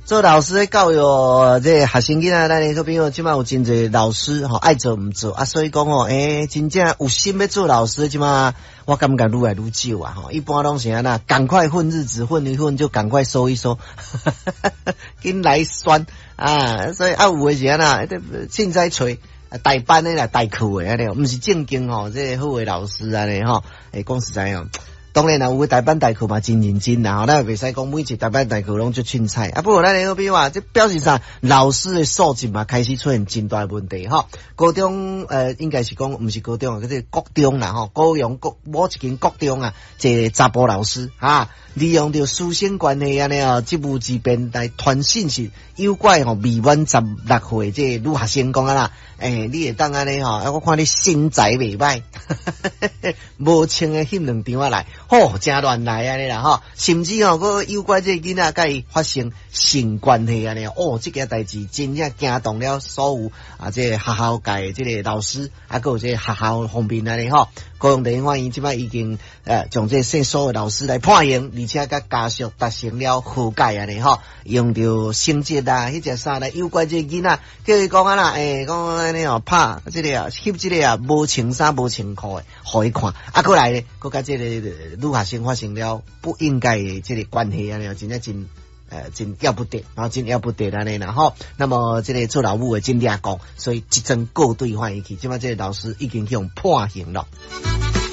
做老师的教育，这学生囡仔，咱的小朋友即摆有真侪老师吼，爱做毋做啊，所以讲哦，真正有心要做老师，即摆我感觉愈来愈少啊吼。一般拢是安那，赶快混日子，混一混就赶快收一收，紧来选啊！所以有诶是安那，凊彩找代班的啦，代课的安尼，毋是正经吼，这好诶老师安尼吼，讲实在哦。当然啦，有代班代课嘛，真认真啦，咱袂使讲每一次代班代课拢就凊彩。啊，不过咱个比如话，这表示啥？老师的素质嘛，开始出现真大的问题哈。高中应该是讲，毋是高中啊，即国中啦吼，高中某一间国中啊，这查甫老师哈，利用着师生关系安尼哦，职务之便来传信息，诱拐吼未满16岁这女学生讲啊啦，你会当安尼吼，我看你身材袂歹，无穿的翕2张啊来。真乱来安尼啦吼，甚至个诱拐这囡仔甲伊发生性关系安尼这件代志真正惊动了所有啊，这学校界这个老师啊，还有这学校方面安尼吼，高雄地方法院即摆已经将这所有老师来判刑，而且甲家属达成了和解安尼吼，用着成绩啊，迄只啥来诱拐这囡仔，叫伊讲啊啦，讲安尼拍这个啊，翕这个啊，无穿衫无穿裤的，互伊看，啊，过来咧，佮这个女学生发生了不应该的这个关系安尼，真正真要不得，然后真要不得安尼啦吼。那么这个做老母的真俩讲，所以即阵告对反去，即摆这个老师已经去用判刑了。